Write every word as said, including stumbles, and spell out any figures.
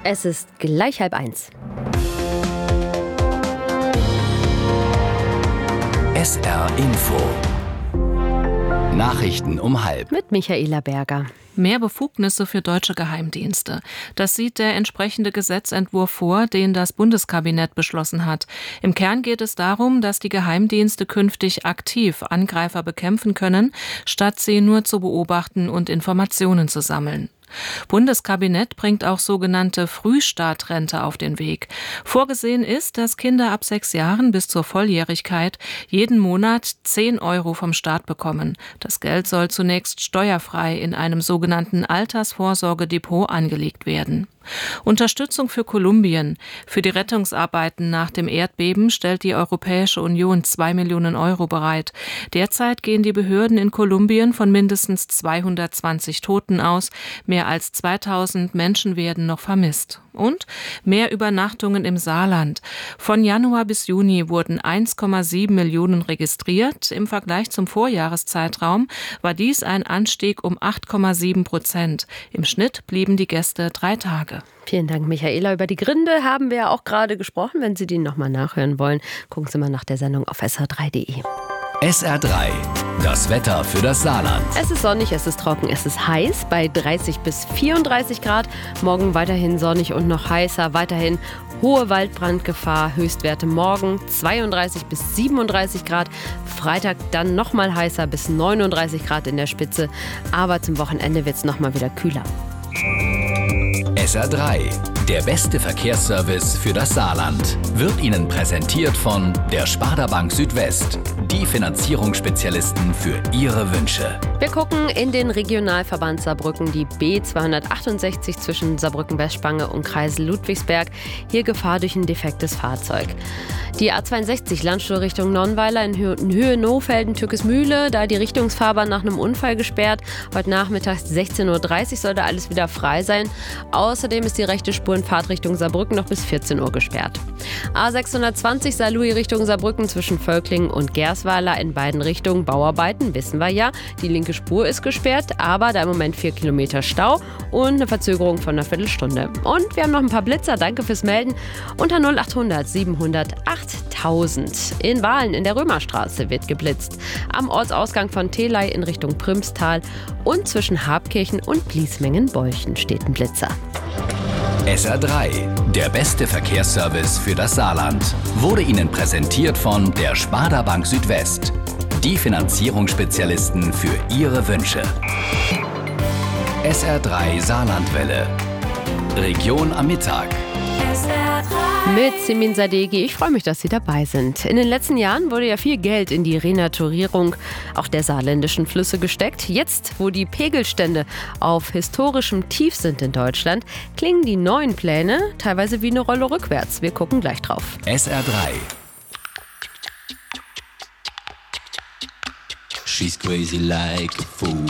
Es ist gleich halb eins. S R Info. Nachrichten um halb. Mit Michaela Berger. Mehr Befugnisse für deutsche Geheimdienste. Das sieht der entsprechende Gesetzentwurf vor, den das Bundeskabinett beschlossen hat. Im Kern geht es darum, dass die Geheimdienste künftig aktiv Angreifer bekämpfen können, statt sie nur zu beobachten und Informationen zu sammeln. Bundeskabinett bringt auch sogenannte Frühstartrente auf den Weg. Vorgesehen ist, dass Kinder ab sechs Jahren bis zur Volljährigkeit jeden Monat zehn Euro vom Staat bekommen. Das Geld soll zunächst steuerfrei in einem sogenannten Altersvorsorgedepot angelegt werden. Unterstützung für Kolumbien. Für die Rettungsarbeiten nach dem Erdbeben stellt die Europäische Union zwei Millionen Euro bereit. Derzeit gehen die Behörden in Kolumbien von mindestens zweihundertzwanzig Toten aus. Mehr als zweitausend Menschen werden noch vermisst. Und mehr Übernachtungen im Saarland. Von Januar bis Juni wurden eins Komma sieben Millionen registriert. Im Vergleich zum Vorjahreszeitraum war dies ein Anstieg um acht Komma sieben Prozent. Im Schnitt blieben die Gäste drei Tage. Vielen Dank, Michaela. Über die Grinde haben wir ja auch gerade gesprochen. Wenn Sie die nochmal nachhören wollen, gucken Sie mal nach der Sendung auf S R drei Punkt de. S R drei. Das Wetter für das Saarland. Es ist sonnig, es ist trocken, es ist heiß bei dreißig bis vierunddreißig Grad. Morgen weiterhin sonnig und noch heißer. Weiterhin hohe Waldbrandgefahr. Höchstwerte morgen zweiunddreißig bis siebenunddreißig Grad. Freitag dann nochmal heißer bis neununddreißig Grad in der Spitze. Aber zum Wochenende wird es nochmal wieder kühler. S R drei. Der beste Verkehrsservice für das Saarland wird Ihnen präsentiert von der Sparda Bank Südwest. Die Finanzierungsspezialisten für Ihre Wünsche. Wir gucken in den Regionalverband Saarbrücken, die B zweihundertachtundsechzig zwischen Saarbrücken-Westspange und Kreisel Ludwigsberg. Hier Gefahr durch ein defektes Fahrzeug. Die A zweiundsechzig Landstuhl Richtung Nonnweiler in Höhe, in Höhe Nohfelden, Türkesmühle, da die Richtungsfahrbahn nach einem Unfall gesperrt. Heute Nachmittag sechzehn Uhr dreißig soll da alles wieder frei sein. Außerdem ist die rechte Spur in Fahrtrichtung Saarbrücken noch bis vierzehn Uhr gesperrt. A sechshundertzwanzig Saarlouis Richtung Saarbrücken zwischen Völklingen und Gersweiler in beiden Richtungen. Bauarbeiten, wissen wir ja. Die linke Spur ist gesperrt, aber da im Moment vier Kilometer Stau und eine Verzögerung von einer Viertelstunde. Und wir haben noch ein paar Blitzer, danke fürs Melden. Unter null achthundert siebenhundert achttausend. In Wahlen in der Römerstraße wird geblitzt. Am Ortsausgang von Telei in Richtung Prümstal und zwischen Habkirchen und Bliesmengen-Bolchen steht ein Blitzer. S R drei. Der beste Verkehrsservice für das Saarland wurde Ihnen präsentiert von der Sparda Bank Südwest. Die Finanzierungsspezialisten für Ihre Wünsche. S R drei Saarlandwelle. Region am Mittag. S R drei. Mit Simin Sadeghi. Ich freue mich, dass Sie dabei sind. In den letzten Jahren wurde ja viel Geld in die Renaturierung auch der saarländischen Flüsse gesteckt. Jetzt, wo die Pegelstände auf historischem Tief sind in Deutschland, klingen die neuen Pläne teilweise wie eine Rolle rückwärts. Wir gucken gleich drauf. S R drei. She's crazy like a fool.